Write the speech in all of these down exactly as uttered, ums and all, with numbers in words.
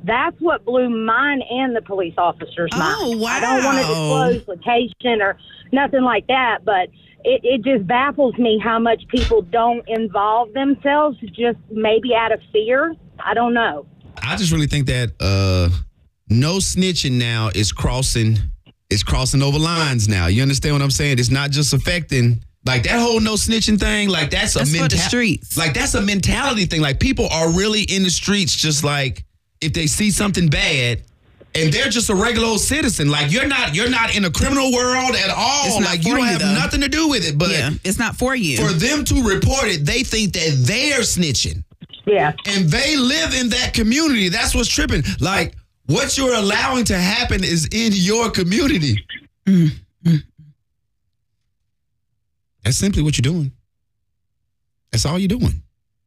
That's what blew mine and the police officer's Oh, mind. wow. I don't want to disclose location or nothing like that, but it, it just baffles me how much people don't involve themselves, just maybe out of fear. I don't know. I just really think that uh, no snitching now is crossing is crossing over lines now. You understand what I'm saying? It's not just affecting, like that whole no snitching thing, like that's, That's a for the menta- streets. Like that's a mentality thing. Like people are really in the streets just like if they see something bad and they're just a regular old citizen. Like you're not you're not in a criminal world at all. It's not Like for you don't you, have though. nothing to do with it. But Yeah, it's not for you. for them to report it, they think that they're snitching. Yeah. And they live in that community. That's what's tripping. Like, what you're allowing to happen is in your community. Mm-hmm. That's simply what you're doing. That's all you're doing.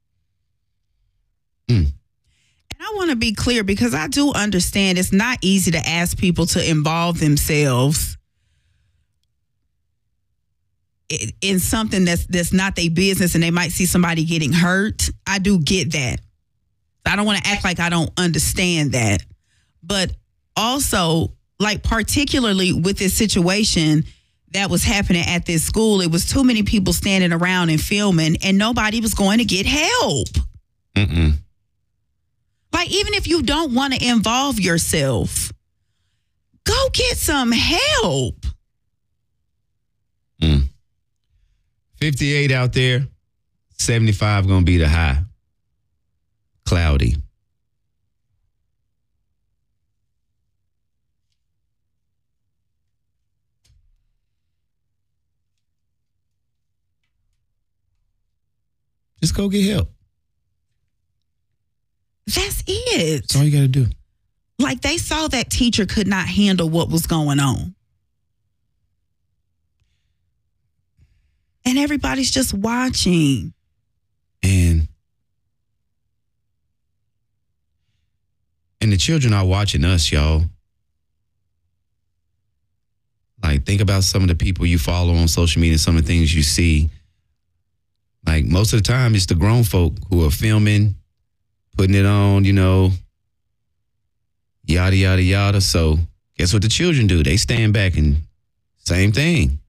Mm. And I want to be clear because I do understand it's not easy to ask people to involve themselves in something that's that's not their business and they might see somebody getting hurt. I do get that. I don't want to act like I don't understand that. But also, like particularly with this situation that was happening at this school, it was too many people standing around and filming and nobody was going to get help. Mm-mm. Like, even if you don't want to involve yourself, go get some help. Mm. fifty-eight out there, seventy-five going to be the high. Cloudy. Just go get help. That's it. That's all you got to do. Like, they saw that teacher could not handle what was going on. And everybody's just watching. And and the children are watching us, y'all. Like, think about some of the people you follow on social media, some of the things you see. Like, most of the time, it's the grown folk who are filming, putting it on, you know, yada, yada, yada. So guess what the children do? They stand back and same thing.